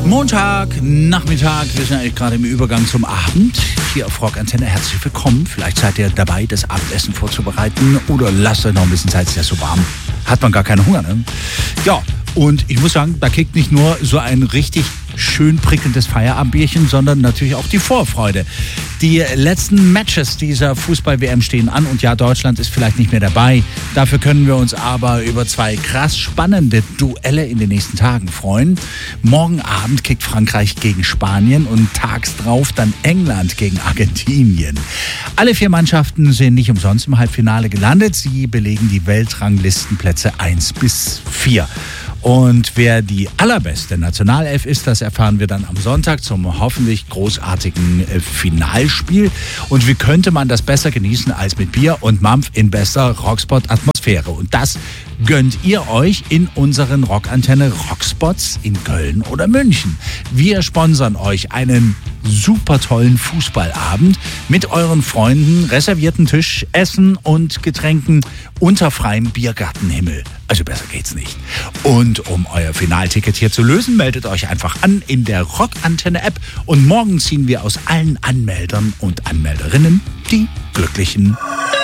Montagnachmittag, wir sind eigentlich gerade im Übergang zum Abend. Hier auf Rock Antenne, herzlich willkommen. Vielleicht seid ihr dabei, das Abendessen vorzubereiten oder lasst euch noch ein bisschen Zeit, es ist ja so warm. Hat man gar keinen Hunger, ne? Ja, und ich muss sagen, da kickt nicht nur so ein richtig schön prickelndes Feierabendbierchen, sondern natürlich auch die Vorfreude. Die letzten Matches dieser Fußball-WM stehen an und ja, Deutschland ist vielleicht nicht mehr dabei. Dafür können wir uns aber über zwei krass spannende Duelle in den nächsten Tagen freuen. Morgen Abend kickt Frankreich gegen Spanien und tags drauf dann England gegen Argentinien. Alle 4 Mannschaften sind nicht umsonst im Halbfinale gelandet. Sie belegen die Weltranglistenplätze 1 bis 4. Und wer die allerbeste Nationalelf ist, das erfahren wir dann am Sonntag zum hoffentlich großartigen Finalspiel. Und wie könnte man das besser genießen als mit Bier und Mampf in bester Rockspot-Atmosphäre? Und das gönnt ihr euch in unseren Rockantenne Rockspots in Köln oder München. Wir sponsern euch einen super tollen Fußballabend mit euren Freunden, reservierten Tisch, Essen und Getränken unter freiem Biergartenhimmel. Also besser geht's nicht. Und um euer Finalticket hier zu lösen, meldet euch einfach an in der Rockantenne-App und morgen ziehen wir aus allen Anmeldern und Anmelderinnen die Glücklichen.